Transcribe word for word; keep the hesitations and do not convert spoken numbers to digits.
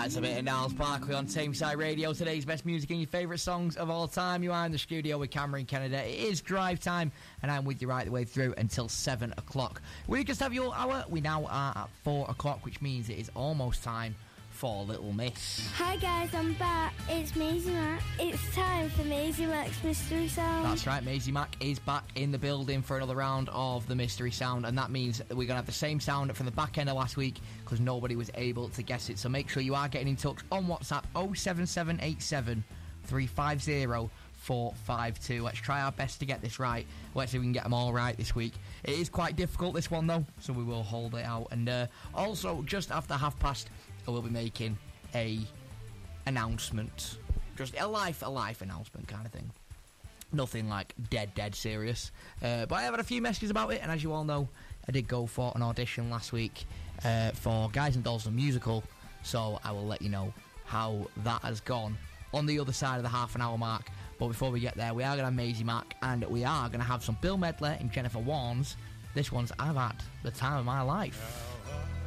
That's a bit of Niles Barkley on Tameside Radio. Today's best music and your favourite songs of all time. You are in the studio with Cameron Kennedy. It is drive time, and I'm with you right the way through until seven o'clock. We just have your hour. We now are at four o'clock, which means it is almost time for Little Miss. Hi guys, I'm back. It's Maisie Mac. It's time for Maisie Mac's Mystery Sound. That's right, Maisie Mac is back in the building for another round of the Mystery Sound, and that means that we're going to have the same sound from the back end of last week because nobody was able to guess it. So make sure you are getting in touch on WhatsApp oh seven seven eight seven, three five zero, four five two. Let's try our best to get this right. Let's see if we can get them all right this week. It is quite difficult, this one, though, so we will hold it out. And uh, also, just after half past, we'll be making a announcement. Just a life, a life announcement kind of thing. Nothing like dead, dead serious. Uh, but I have had a few messages about it, and as you all know, I did go for an audition last week uh, for Guys and Dolls the musical, so I will let you know how that has gone on the other side of the half an hour mark. But before we get there, we are going to have Maisie Mac, and we are going to have some Bill Medley and Jennifer Warnes. This one's I've Had the Time of My Life.